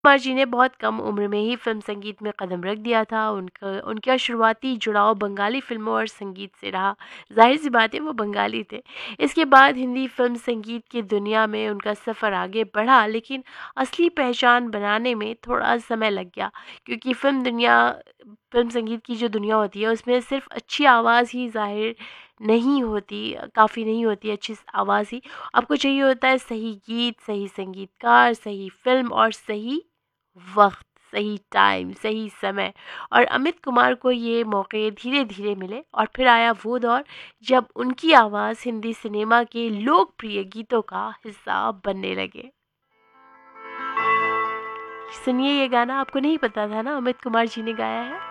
कुमार जी ने बहुत कम उम्र में ही फिल्म संगीत में कदम रख दिया था। उनका शुरुआती जुड़ाव बंगाली फिल्मों और संगीत से रहा। जाहिर सी बात है वो बंगाली थे। इसके बाद हिंदी फिल्म संगीत की दुनिया में उनका सफ़र आगे बढ़ा, लेकिन असली पहचान बनाने में थोड़ा समय लग गया, क्योंकि फिल्म संगीत की जो दुनिया होती है उसमें सिर्फ अच्छी आवाज़ ही ज़ाहिर नहीं होती, काफ़ी नहीं होती अच्छी आवाज़ ही। आपको चाहिए होता है सही गीत, सही संगीतकार, सही फिल्म और सही वक़्त, सही टाइम, सही समय। और अमित कुमार को ये मौके धीरे-धीरे मिले और फिर आया वो दौर जब उनकी आवाज़ हिंदी सिनेमा के लोकप्रिय गीतों का हिस्सा बनने लगे। सुनिए ये गाना, आपको नहीं पता था ना अमित कुमार जी ने गाया है?